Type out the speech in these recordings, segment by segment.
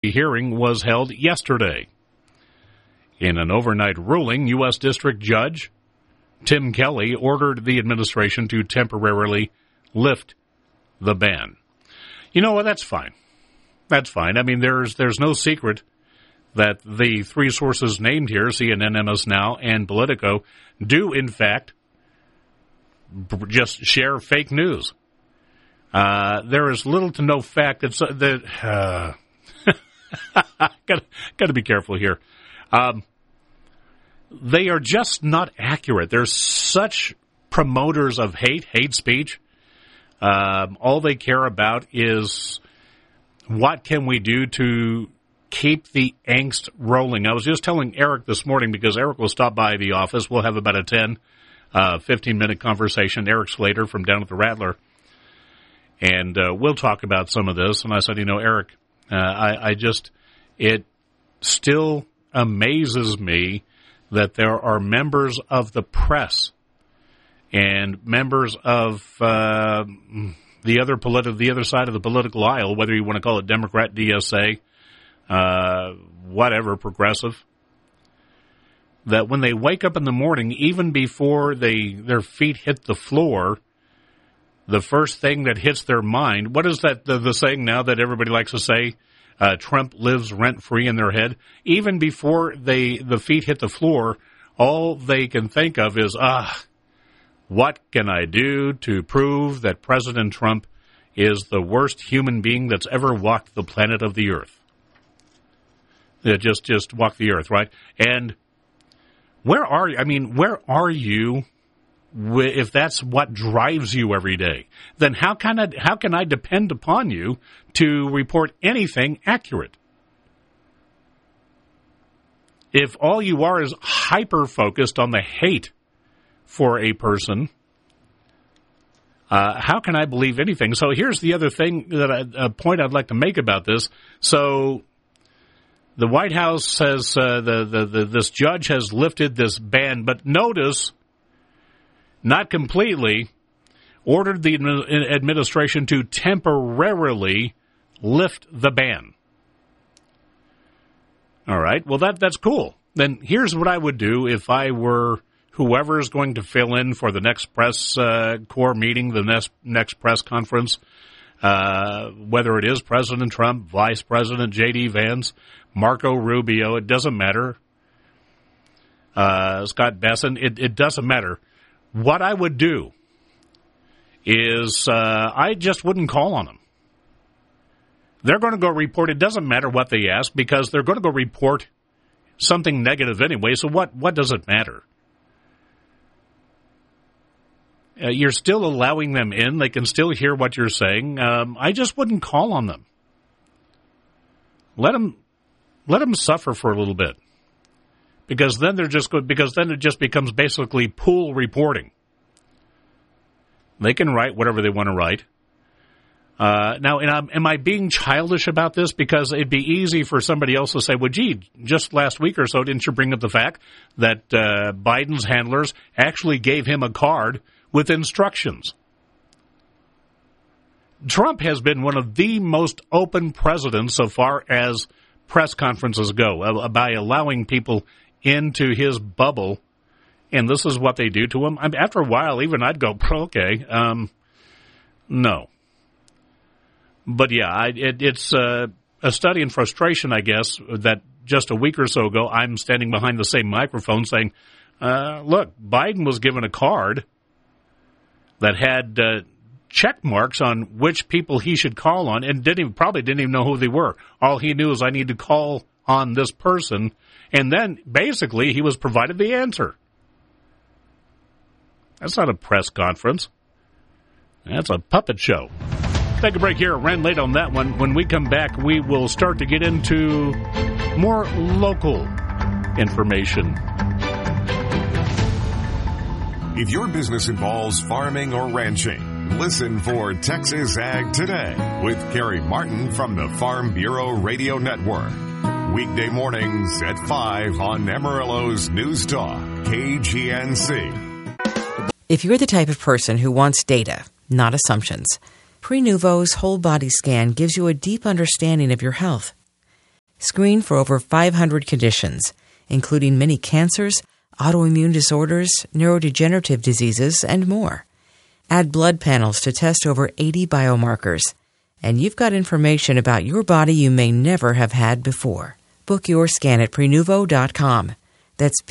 hearing was held yesterday. In an overnight ruling, U.S. District Judge Tim Kelly ordered the administration to temporarily lift the ban. You know what? That's fine. That's fine. I mean, there's no secret that the three sources named here, CNN, MS Now, and Politico, do, in fact, just share fake news. There is little to no fact that got to be careful here. They are just not accurate. They're such promoters of hate speech. All they care about is what can we do to keep the angst rolling. I was just telling Eric this morning, because Eric will stop by the office. We'll have about a 15-minute conversation. Eric Slater from down at the Rattler. And we'll talk about some of this. And I said, Eric, it still amazes me that there are members of the press and members of the other side of the political aisle, whether you want to call it Democrat, DSA, whatever, progressive, that when they wake up in the morning, even before their feet hit the floor, the first thing that hits their mind, what is that, the saying now that everybody likes to say, Trump lives rent-free in their head? Even before the feet hit the floor, all they can think of is, what can I do to prove that President Trump is the worst human being that's ever walked the planet of the earth? Just walk the earth, right? And where are you if that's what drives you every day? Then how can I depend upon you to report anything accurate? If all you are is hyper-focused on the hate for a person, how can I believe anything? So here's the other thing, a point I'd like to make about this. So the White House says this judge has lifted this ban, but notice, not completely, ordered the administration to temporarily lift the ban. All right, well, that's cool. Then here's what I would do if I were whoever is going to fill in for the next press corps meeting, the next press conference, whether it is President Trump, Vice President J.D. Vance, Marco Rubio, it doesn't matter, Scott Bessent, it doesn't matter. What I would do is I just wouldn't call on them. They're going to go report. It doesn't matter what they ask, because they're going to go report something negative anyway, so what does it matter? You're still allowing them in. They can still hear what you're saying. I just wouldn't call on them. Let them suffer for a little bit, because then it just becomes basically pool reporting. They can write whatever they want to write. Now, am I being childish about this? Because it'd be easy for somebody else to say, well, gee, just last week or so, didn't you bring up the fact that Biden's handlers actually gave him a card with instructions? Trump has been one of the most open presidents so far as press conferences go, by allowing people into his bubble, and this is what they do to him. After a while, even I'd go, okay, no. But yeah, it's a study in frustration, I guess, that just a week or so ago, I'm standing behind the same microphone saying, look, Biden was given a card that had check marks on which people he should call on, and probably didn't even know who they were. All he knew is I need to call on this person, and then basically he was provided the answer. That's not a press conference. That's a puppet show. Take a break here. Ran late on that one. When we come back, we will start to get into more local information. If your business involves farming or ranching, listen for Texas Ag Today with Carrie Martin from the Farm Bureau Radio Network. Weekday mornings at 5 on Amarillo's News Talk, KGNC. If you're the type of person who wants data, not assumptions, Prenuvo's whole body scan gives you a deep understanding of your health. Screen for over 500 conditions, including many cancers, autoimmune disorders, neurodegenerative diseases, and more. Add blood panels to test over 80 biomarkers. And you've got information about your body you may never have had before. Book your scan at Prenuvo.com. That's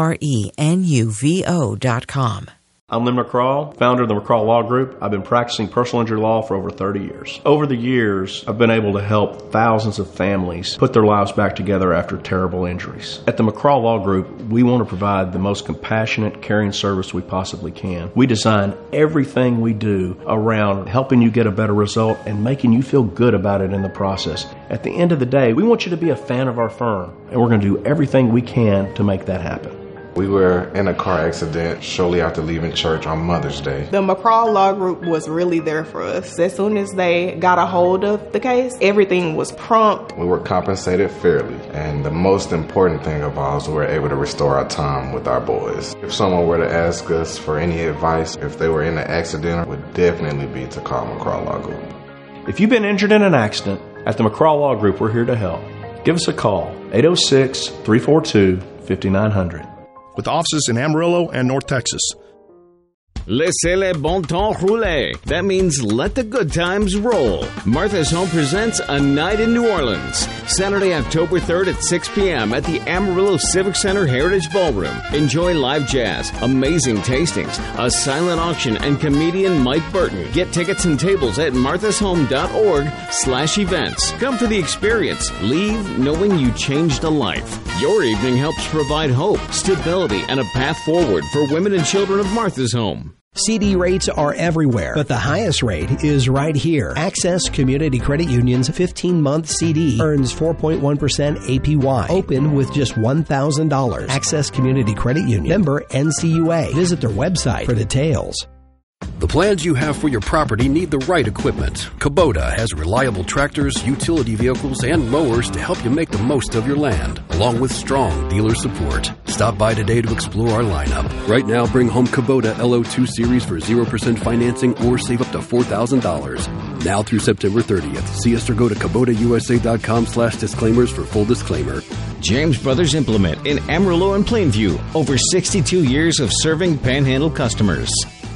Prenuvo.com. I'm Lynn McCraw, founder of the McCraw Law Group. I've been practicing personal injury law for over 30 years. Over the years, I've been able to help thousands of families put their lives back together after terrible injuries. At the McCraw Law Group, we want to provide the most compassionate, caring service we possibly can. We design everything we do around helping you get a better result and making you feel good about it in the process. At the end of the day, we want you to be a fan of our firm, and we're going to do everything we can to make that happen. We were in a car accident shortly after leaving church on Mother's Day. The McCraw Law Group was really there for us. As soon as they got a hold of the case, everything was prompt. We were compensated fairly, and the most important thing of all is we were able to restore our time with our boys. If someone were to ask us for any advice, if they were in an accident, it would definitely be to call McCraw Law Group. If you've been injured in an accident, at the McCraw Law Group, we're here to help. Give us a call, 806-342-5900. With offices in Amarillo and North Texas. Laissez le bon temps rouler. That means let the good times roll. Martha's Home presents A Night in New Orleans. Saturday, October 3rd at 6 p.m. at the Amarillo Civic Center Heritage Ballroom. Enjoy live jazz, amazing tastings, a silent auction, and comedian Mike Burton. Get tickets and tables at marthashome.org/events. Come for the experience. Leave knowing you changed a life. Your evening helps provide hope, stability, and a path forward for women and children of Martha's Home. CD rates are everywhere, but the highest rate is right here. Access Community Credit Union's 15-month CD earns 4.1% APY. Open with just $1,000. Access Community Credit Union. Member NCUA. Visit their website for details. The plans you have for your property need the right equipment. Kubota has reliable tractors, utility vehicles, and mowers to help you make the most of your land, along with strong dealer support. Stop by today to explore our lineup. Right now, bring home Kubota LO2 Series for 0% financing or save up to $4,000. Now through September 30th. See us or go to KubotaUSA.com/disclaimers for full disclaimer. James Brothers Implement in Amarillo and Plainview. Over 62 years of serving Panhandle customers.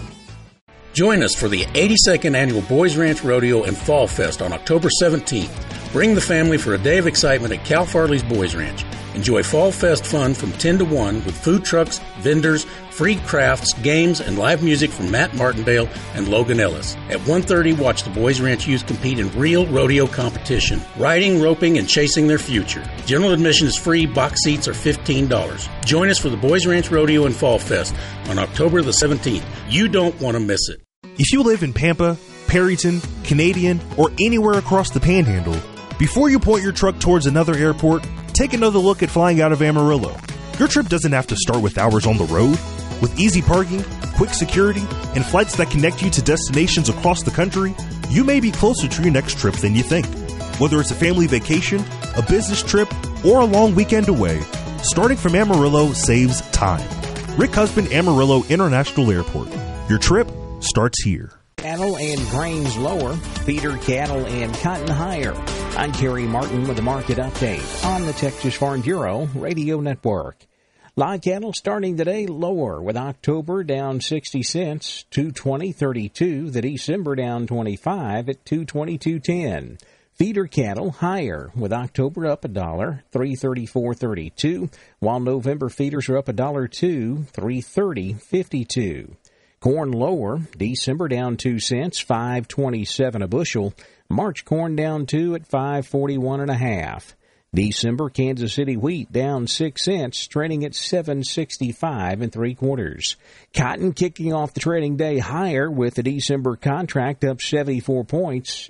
Join us for the 82nd Annual Boys Ranch Rodeo and Fall Fest on October 17th. Bring the family for a day of excitement at Cal Farley's Boys Ranch. Enjoy Fall Fest fun from 10 to 1 with food trucks, vendors, free crafts, games, and live music from Matt Martindale and Logan Ellis. At 1:30, watch the Boys Ranch youth compete in real rodeo competition, riding, roping, and chasing their future. General admission is free. Box seats are $15. Join us for the Boys Ranch Rodeo and Fall Fest on October the 17th. You don't want to miss it. If you live in Pampa, Perryton, Canadian, or anywhere across the Panhandle, before you point your truck towards another airport, take another look at flying out of Amarillo. Your trip doesn't have to start with hours on the road. With easy parking, quick security, and flights that connect you to destinations across the country, you may be closer to your next trip than you think. Whether it's a family vacation, a business trip, or a long weekend away, starting from Amarillo saves time. Rick Husband Amarillo International Airport. Your trip starts here. Cattle and grains lower, feeder cattle and cotton higher. I'm Kerry Martin with the market update on the Texas Farm Bureau Radio Network. Live cattle starting today lower, with October down 60 cents, $220.32. The December down 25 at $222.10. Feeder cattle higher, with October up $1, $334.32, while November feeders are up $1.02, $330.52. Corn lower, December down 2 cents, $5.27 a bushel. March corn down 2 at $5.41.5. December Kansas City wheat down 6 cents, trading at $7.65 3/4. Cotton kicking off the trading day higher, with the December contract up 74 points,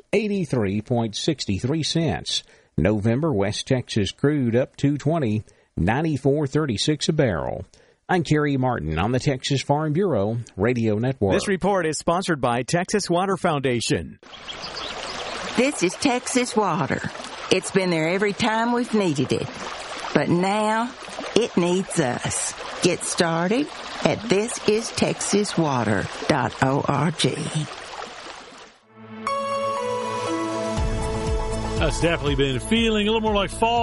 83.63 cents. November West Texas crude up $2.20, 94.36 a barrel. I'm Kerry Martin on the Texas Farm Bureau Radio Network. This report is sponsored by Texas Water Foundation. This is Texas Water. It's been there every time we've needed it. But now, it needs us. Get started at thisistexaswater.org. That's definitely been feeling a little more like fall.